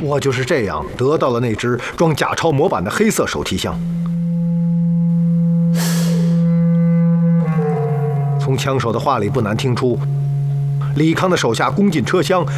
我就是这样得到了那只装假钞模板的黑色手提箱。从枪手的话里不难听出，李康的手下攻进车厢，